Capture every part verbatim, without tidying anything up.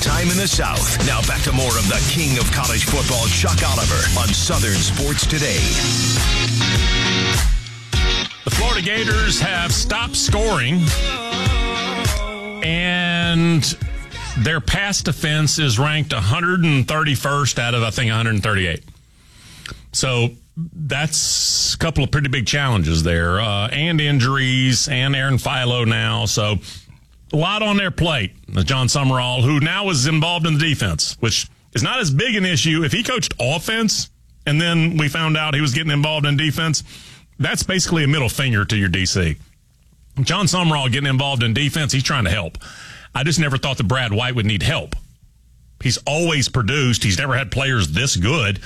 time in the South. Now back to more of the king of college football, Chuck Oliver, on Southern Sports Today. The Florida Gators have stopped scoring, and their pass defense is ranked one hundred thirty-first out of, I think, one hundred thirty-eight. So that's a couple of pretty big challenges there, uh, and injuries, and Aaron Philo now. So a lot on their plate. John Summerall, who now is involved in the defense, which is not as big an issue. If he coached offense and then we found out he was getting involved in defense, that's basically a middle finger to your D C. John Summerall getting involved in defense, he's trying to help. I just never thought that Brad White would need help. He's always produced. He's never had players this good.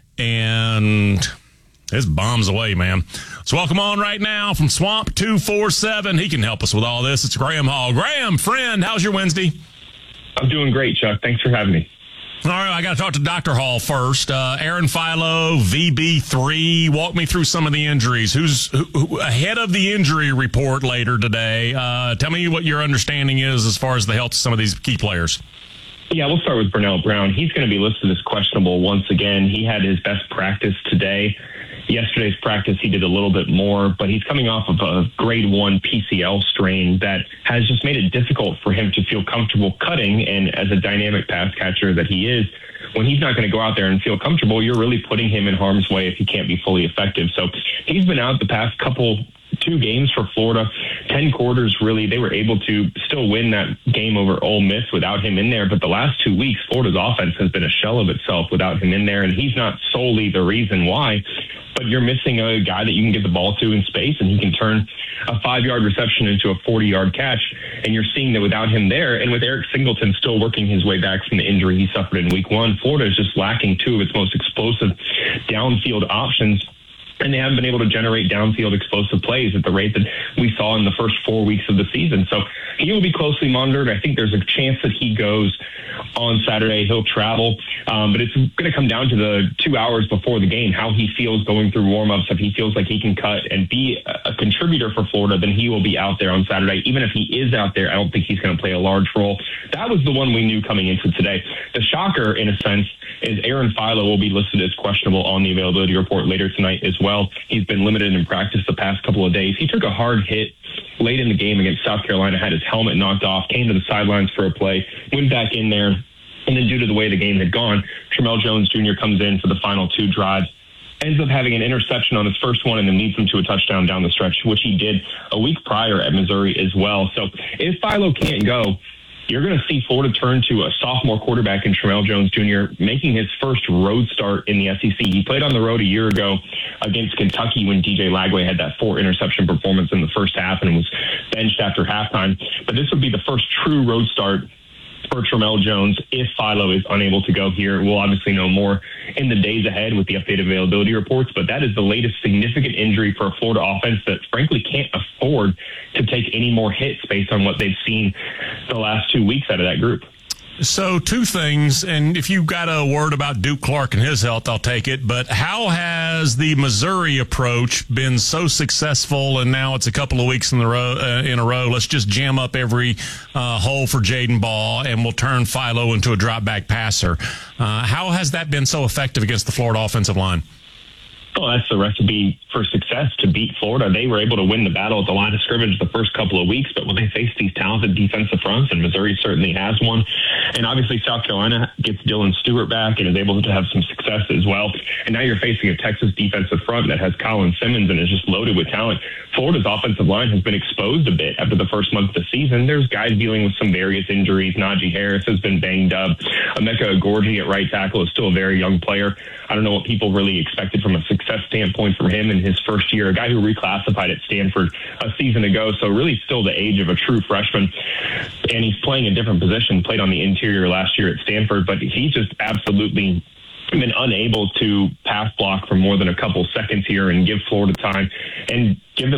And his bombs away, man. So welcome on right now from Swamp two four seven. He can help us with all this. It's Graham Hall. Graham, friend, how's your Wednesday? I'm doing great, Chuck. Thanks for having me. All right, I got to talk to Doctor Hall first. Uh, Aaron Philo, V B three. Walk me through some of the injuries. Who's who, who, ahead of the injury report later today? Uh, tell me what your understanding is as far as the health of some of these key players. Yeah, we'll start with Burnell Brown. He's going to be listed as questionable once again. He had his best practice today. Yesterday's practice, he did a little bit more, but he's coming off of a grade one P C L strain that has just made it difficult for him to feel comfortable cutting. And as a dynamic pass catcher that he is, when he's not going to go out there and feel comfortable, you're really putting him in harm's way if he can't be fully effective. So he's been out the past couple two games for Florida, ten quarters, really. They were able to still win that game over Ole Miss without him in there. But the last two weeks, Florida's offense has been a shell of itself without him in there. And he's not solely the reason why, but you're missing a guy that you can get the ball to in space, and he can turn a five-yard reception into a forty-yard catch. And you're seeing that without him there, and with Eric Singleton still working his way back from the injury he suffered in week one, Florida is just lacking two of its most explosive downfield options. And they haven't been able to generate downfield explosive plays at the rate that we saw in the first four weeks of the season. So he will be closely monitored. I think there's a chance that he goes on Saturday. He'll travel. Um, but it's going to come down to the two hours before the game, how he feels going through warmups. If he feels like he can cut and be a contributor for Florida, then he will be out there on Saturday. Even if he is out there, I don't think he's going to play a large role. That was the one we knew coming into today. The shocker, in a sense, is Aaron Philo will be listed as questionable on the availability report later tonight as well. He's been limited in practice the past couple of days. He took a hard hit late in the game against South Carolina, had his helmet knocked off, came to the sidelines for a play, went back in there, and then due to the way the game had gone, Tramel Jones Junior comes in for the final two drives, ends up having an interception on his first one, and then leads him to a touchdown down the stretch, which he did a week prior at Missouri as well. So if Philo can't go, you're going to see Florida turn to a sophomore quarterback in Tramel Jones Junior, making his first road start in the S E C. He played on the road a year ago against Kentucky when D J Lagway had that four interception performance in the first half and was benched after halftime. But this would be the first true road start for Tramel Jones if Philo is unable to go here. We'll obviously know more in the days ahead with the updated availability reports, but that is the latest significant injury for a Florida offense that frankly can't afford to take any more hits based on what they've seen the last two weeks out of that group. So two things, and if you've got a word about Duke Clark and his health, I'll take it. But how has the Missouri approach been so successful, and now it's a couple of weeks in the row, uh, in a row? Let's just jam up every uh, hole for Jaden Ball, and we'll turn Philo into a drop-back passer. Uh, how has that been so effective against the Florida offensive line? Well, that's the recipe for success to beat Florida. They were able to win the battle at the line of scrimmage the first couple of weeks, but when they face these talented defensive fronts, and Missouri certainly has one, and obviously South Carolina gets Dylan Stewart back and is able to have some success as well, and now you're facing a Texas defensive front that has Colin Simmons and is just loaded with talent. Florida's offensive line has been exposed a bit after the first month of the season. There's guys dealing with some various injuries. Najee Harris has been banged up. Emeka Agorji at right tackle is still a very young player. I don't know what people really expected from a success standpoint from him in his first year, a guy who reclassified at Stanford a season ago, so really still the age of a true freshman. And he's playing a different position, played on the interior last year at Stanford, but he's just absolutely been unable to pass block for more than a couple seconds here and give Florida time and give them a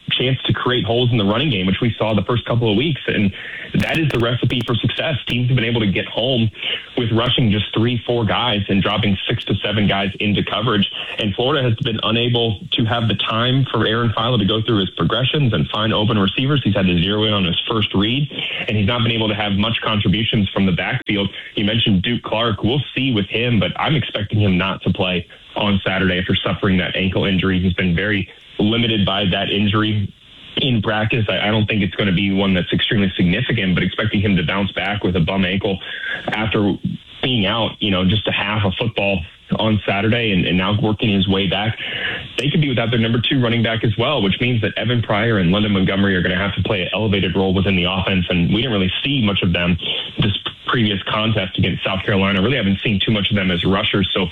chance to create holes in the running game, which we saw the first couple of weeks. And that is the recipe for success. Teams have been able to get home with rushing just three, four guys and dropping six to seven guys into coverage. And Florida has been unable to have the time for Aaron Philo to go through his progressions and find open receivers. He's had to zero in on his first read, and he's not been able to have much contributions from the backfield. You mentioned Duke Clark. We'll see with him, but I'm expecting him not to play on Saturday after suffering that ankle injury. He's been very limited by that injury in practice. I, I don't think it's going to be one that's extremely significant, but expecting him to bounce back with a bum ankle after being out, you know, just a half of football on Saturday and, and now working his way back. They could be without their number two running back as well, which means that Evan Pryor and London Montgomery are going to have to play an elevated role within the offense. And we didn't really see much of them this previous contest against South Carolina. Really haven't seen too much of them as rushers so